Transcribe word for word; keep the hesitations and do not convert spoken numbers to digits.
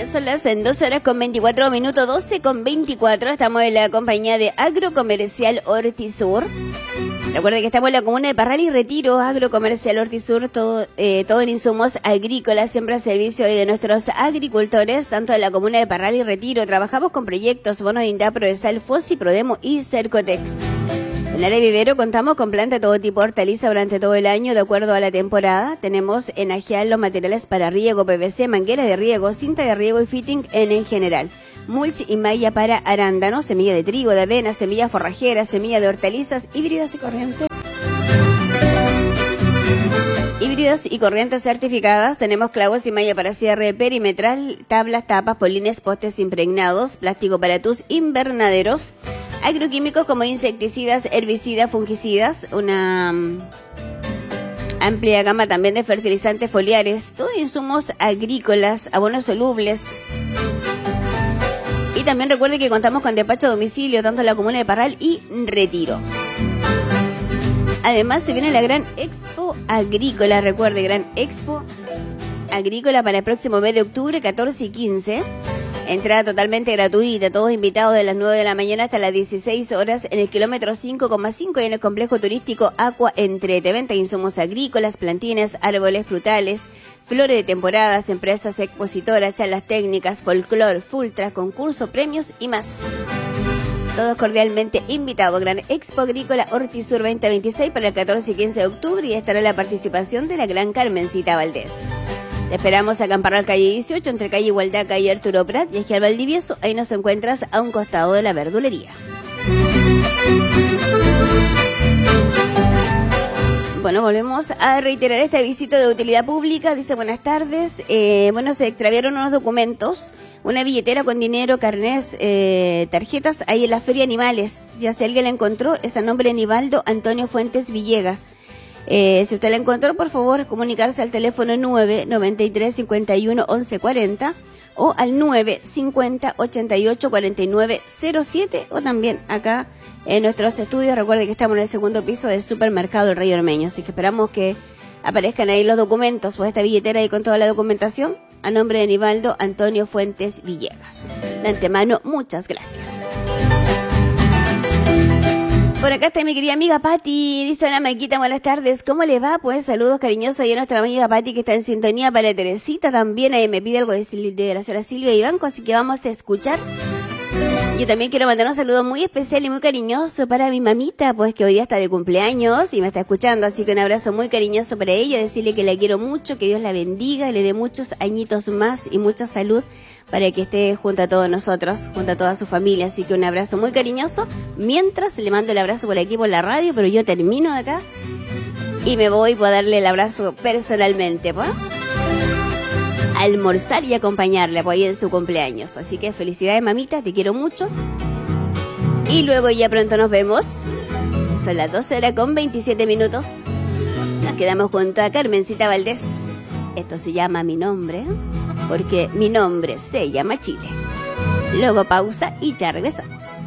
son las doce horas con veinticuatro minutos, doce con veinticuatro. Estamos en la compañía de Agrocomercial Hortisur. Recuerden que estamos en la comuna de Parral y Retiro. Agrocomercial Hortisur, todo, eh, todo en insumos agrícolas, siempre a servicio de nuestros agricultores, tanto de la comuna de Parral y Retiro. Trabajamos con proyectos, bonos de INDAP, Prodesal, Fossi, Prodemo y Cercotex. En área vivero contamos con planta de todo tipo de hortaliza durante todo el año, de acuerdo a la temporada. Tenemos en Agial los materiales para riego, P V C, manguera de riego, cinta de riego y fitting en, en general. Mulch y malla para arándanos, semilla de trigo, de avena, semilla forrajera, semilla de hortalizas, híbridas y corrientes. Híbridas y corrientes certificadas. Tenemos clavos y malla para cierre perimetral, tablas, tapas, polines, postes impregnados, plástico para tus invernaderos. Agroquímicos como insecticidas, herbicidas, fungicidas, una um, amplia gama también de fertilizantes foliares, todo insumos agrícolas, abonos solubles. Y también recuerde que contamos con despacho a domicilio, tanto en la comuna de Parral y Retiro. Además se viene la Gran Expo Agrícola, recuerde, Gran Expo Agrícola para el próximo mes de octubre, catorce y quince. Entrada totalmente gratuita, todos invitados de las nueve de la mañana hasta las dieciséis horas en el kilómetro cinco coma cinco y en el complejo turístico Aqua Entrete. Venta de insumos agrícolas, plantines, árboles frutales, flores de temporadas, empresas expositoras, charlas técnicas, folclore, fultra, concurso, premios y más. Todos cordialmente invitados. Gran Expo Agrícola Hortisur veinte veintiséis para el catorce y quince de octubre y estará la participación de la gran Carmencita Valdés. Te esperamos acá en Parral, calle dieciocho, entre calle Igualdad, calle Arturo Prat y Agial Valdivieso. Ahí nos encuentras a un costado de la verdulería. Bueno, volvemos a reiterar este avisito de utilidad pública. Dice, buenas tardes. Eh, bueno, se extraviaron unos documentos, una billetera con dinero, carnés, eh, tarjetas, ahí en la Feria Animales. Ya si alguien la encontró, es a nombre de Nivaldo Antonio Fuentes Villegas. Eh, si usted la encontró, por favor, comunicarse al teléfono nueve noventa y tres cincuenta y uno once cuarenta o al nueve cincuenta ochenta y ocho cuarenta y nueve cero siete o también acá en nuestros estudios. Recuerde que estamos en el segundo piso del supermercado El Rey Ormeño, así que esperamos que aparezcan ahí los documentos, pues esta billetera ahí con toda la documentación a nombre de Nivaldo Antonio Fuentes Villegas. De antemano, muchas gracias. Por acá está mi querida amiga Patti, dice Ana Maquita, buenas tardes, ¿cómo le va? Pues saludos cariñosos y a nuestra amiga Patti que está en sintonía, para Teresita también, ahí me pide algo de, de la señora Silvia y Banco, así que vamos a escuchar. Yo también quiero mandar un saludo muy especial y muy cariñoso para mi mamita, pues que hoy día está de cumpleaños y me está escuchando, así que un abrazo muy cariñoso para ella, decirle que la quiero mucho, que Dios la bendiga, le dé muchos añitos más y mucha salud para que esté junto a todos nosotros, junto a toda su familia, así que un abrazo muy cariñoso, mientras le mando el abrazo por aquí por la radio, pero yo termino de acá y me voy para darle el abrazo personalmente, pues. Almorzar y acompañarle pues, ahí en su cumpleaños. Así que felicidades, mamita, te quiero mucho. Y luego ya pronto nos vemos. Son las doce horas con veintisiete minutos. Nos quedamos junto a Carmencita Valdés. Esto se llama Mi Nombre, porque mi nombre se llama Chile. Luego pausa y ya regresamos.